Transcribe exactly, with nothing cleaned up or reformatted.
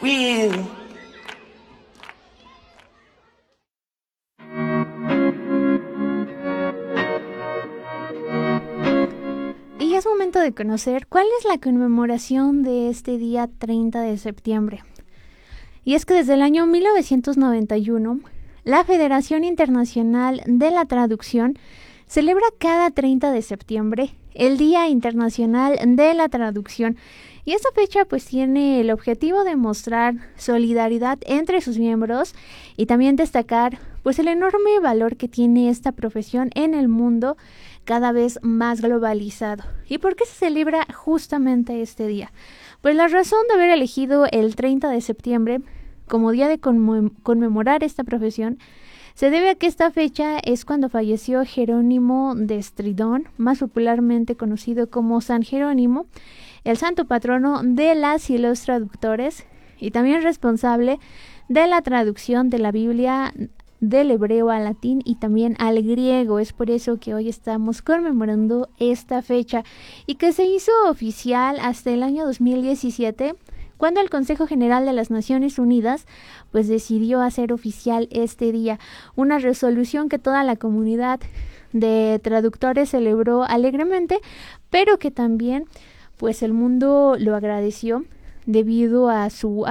Will. Y es momento de conocer cuál es la conmemoración de este día treinta de septiembre. Y es que desde el año mil novecientos noventa y uno, la Federación Internacional de la Traducción celebra cada treinta de septiembre el Día Internacional de la Traducción. Y esta fecha pues tiene el objetivo de mostrar solidaridad entre sus miembros y también destacar pues el enorme valor que tiene esta profesión en el mundo cada vez más globalizado. ¿Y por qué se celebra justamente este día? Pues la razón de haber elegido el treinta de septiembre como día de conmem- conmemorar esta profesión se debe a que esta fecha es cuando falleció Jerónimo de Estridón, más popularmente conocido como San Jerónimo, el santo patrono de las y los traductores y también responsable de la traducción de la Biblia del hebreo al latín y también al griego. Es por eso que hoy estamos conmemorando esta fecha y que se hizo oficial hasta el año dos mil diecisiete, cuando el Consejo General de las Naciones Unidas pues decidió hacer oficial este día, una resolución que toda la comunidad de traductores celebró alegremente, pero que también pues el mundo lo agradeció debido a su